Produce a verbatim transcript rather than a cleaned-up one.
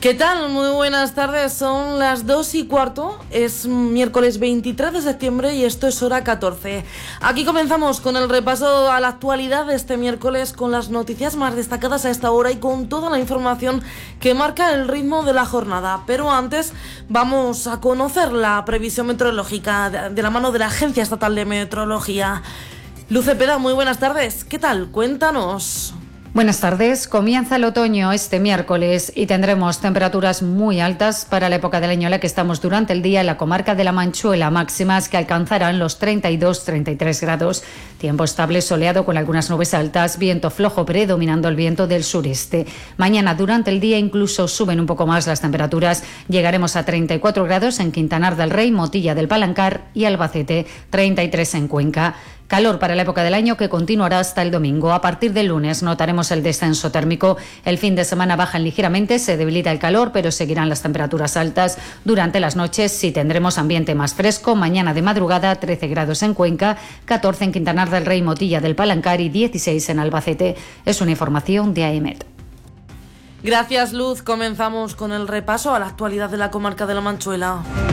¿Qué tal? Muy buenas tardes, son las dos y cuarto, es miércoles veintitrés de septiembre y esto es Hora catorce. Aquí comenzamos con el repaso a la actualidad de este miércoles, con las noticias más destacadas a esta hora y con toda la información que marca el ritmo de la jornada. Pero antes vamos a conocer la previsión meteorológica de, de la mano de la Agencia Estatal de Meteorología. Luz Cepeda, muy buenas tardes, ¿qué tal? Cuéntanos. Buenas tardes. Comienza el otoño este miércoles y tendremos temperaturas muy altas para la época del año en la que estamos durante el día en la comarca de la Manchuela, máximas que alcanzarán los treinta y dos a treinta y tres grados. Tiempo estable soleado con algunas nubes altas, viento flojo predominando el viento del sureste. Mañana durante el día incluso suben un poco más las temperaturas. Llegaremos a treinta y cuatro grados en Quintanar del Rey, Motilla del Palancar y Albacete, treinta y tres en Cuenca. Calor para la época del año que continuará hasta el domingo. A partir del lunes notaremos el descenso térmico. El fin de semana bajan ligeramente, se debilita el calor, pero seguirán las temperaturas altas. Durante las noches sí tendremos ambiente más fresco. Mañana de madrugada trece grados en Cuenca, catorce en Quintanar del Rey, Motilla del Palancar y dieciséis en Albacete. Es una información de AEMET. Gracias, Luz. Comenzamos con el repaso a la actualidad de la comarca de la Manchuela.